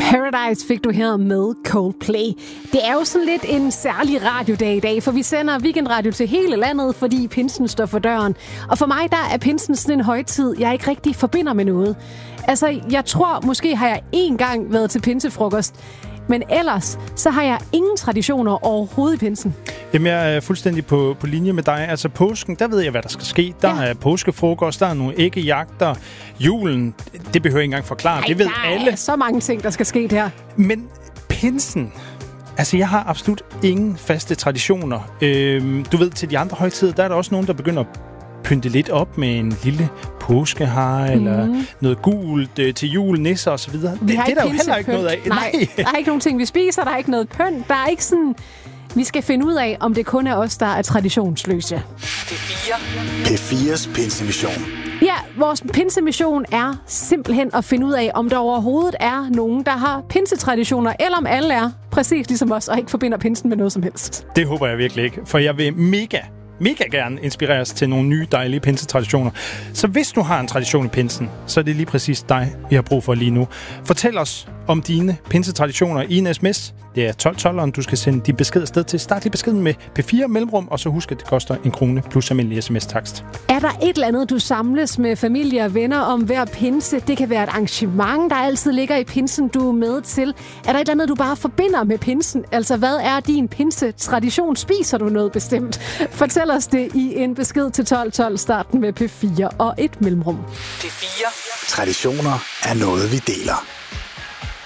Paradise fik du her med Coldplay. Det er jo sådan lidt en særlig radiodag i dag, for vi sender weekendradio til hele landet, fordi pinsen står for døren. Og for mig, der er pinsen sådan en højtid, jeg ikke rigtig forbinder med noget. Altså, jeg tror, måske har jeg én gang været til pinsefrokost, men ellers, så har jeg ingen traditioner overhovedet i pinsen. Jamen, jeg er fuldstændig på linje med dig. Altså, påsken, der ved jeg, hvad der skal ske. Der er påskefrokost, der er nogle æggejagter. Julen, det behøver jeg ikke engang forklare. Det ved alle. Der er så mange ting, der skal ske der. Men pinsen, altså, jeg har absolut ingen faste traditioner. Du ved, til de andre højtider, der er der også nogen, der begynder at pynte lidt op med en lille påskehare, eller noget gult til jul, nisser og så videre. Det er der jo heller ikke noget af. Nej, der er ikke nogen ting, vi spiser, der er ikke noget pynt, der er ikke sådan... Vi skal finde ud af, om det kun er os, der er traditionsløse. P4's pinsemission. Ja, vores pinsemission er simpelthen at finde ud af, om der overhovedet er nogen, der har pinsetraditioner, eller om alle er præcis ligesom os, og ikke forbinder pinsen med noget som helst. Det håber jeg virkelig ikke, for jeg vil mega gerne inspireres til nogle nye dejlige pinsetraditioner. Så hvis du har en tradition i pinsen, så er det lige præcis dig, vi har brug for lige nu. Fortæl os om dine pinsetraditioner i en sms. Det er 1212'eren, du skal sende din besked afsted til. Start lige beskeden med P4 mellemrum, og så husk, at det koster 1 krone plus almindelig sms-takst. Er der et eller andet, du samles med familie og venner om hver pinse? Det kan være et arrangement, der altid ligger i pinsen, du er med til. Er der et eller andet, du bare forbinder med pinsen? Altså, hvad er din pinsetradition? Spiser du noget bestemt? Fortæl os det i en besked til 1212, starten med P4 og et mellemrum. P4. Traditioner er noget, vi deler.